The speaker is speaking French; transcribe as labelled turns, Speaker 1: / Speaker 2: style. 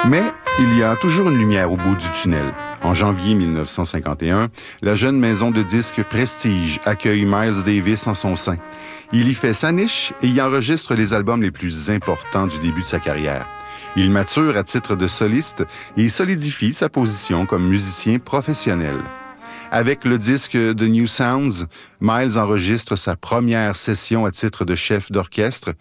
Speaker 1: Mais il y a toujours une lumière au bout du tunnel. En janvier 1951, la jeune maison de disques Prestige accueille Miles Davis en son sein. Il y fait sa niche et y enregistre les albums les plus importants du début de sa carrière. Il mature à titre de soliste et solidifie sa position comme musicien professionnel. Avec le disque The New Sounds, Miles enregistre sa première session à titre de chef d'orchestre